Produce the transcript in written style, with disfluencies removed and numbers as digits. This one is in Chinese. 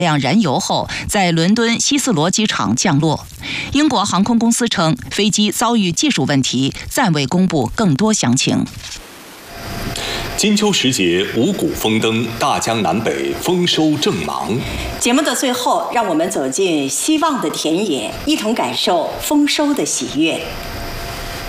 辆燃油后，在伦敦希斯罗机场降落。英国航空公司称，飞机遭遇技术问题，暂未公布更多详情。 金秋时节，五谷丰登，大江南北丰收正忙。 节目的最后，让我们走进希望的田野，一同感受丰收的喜悦。